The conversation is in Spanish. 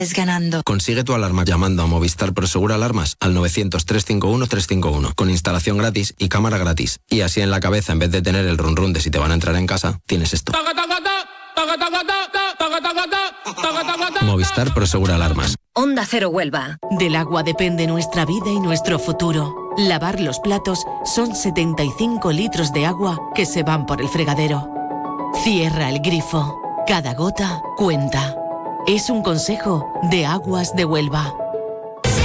ganando. Consigue tu alarma llamando a Movistar Prosegur Alarmas al 900-351-351 con instalación gratis y cámara gratis. Y así en la cabeza, en vez de tener el run run de si te van a entrar en casa, tienes esto. Movistar Prosegur Alarmas. Onda Cero Huelva. Del agua depende nuestra vida y nuestro futuro. Lavar los platos son 75 litros de agua que se van por el fregadero. Cierra el grifo. Cada gota cuenta. Es un consejo de Aguas de Huelva.